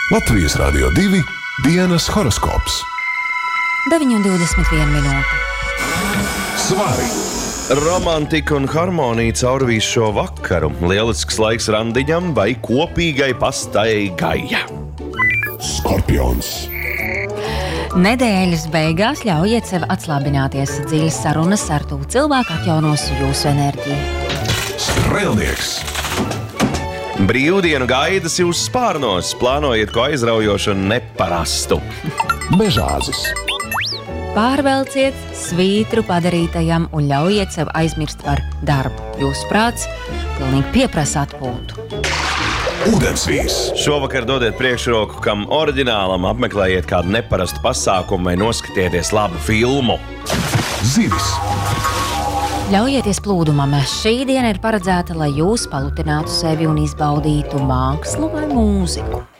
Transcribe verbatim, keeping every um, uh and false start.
Latvijas Rādio divi dienas horoskops. deviņi un divdesmit viena minūte. Svari! Romantika un harmonija caur visu šo vakaru. Lielisks laiks randiņam vai kopīgai pastaigai. Skorpions! Nedēļas beigās ļaujiet sev atslābināties. Dziļas sarunas ar tuvu cilvēku atjaunos jūsu enerģiju. Strēlnieks! Brīvdienu gaidas jūs spārnos. Plānojiet ko aizraujošu un neparastu. Mežāzis! Pārvelciet svītru padarītajam un ļaujiet sev aizmirst par darbu. Jūsu prāts pilnīgi pieprasa atpūtu. Ūdensvīrs! Šovakar dodiet priekšroku kam oriģinālam, apmeklējiet kādu neparastu pasākumu vai noskatieties labu filmu. Zivis! Ļaujieties plūdumam. Šī diena ir paredzēta, lai jūs palutinātu sevi un izbaudītu mākslu vai mūziku.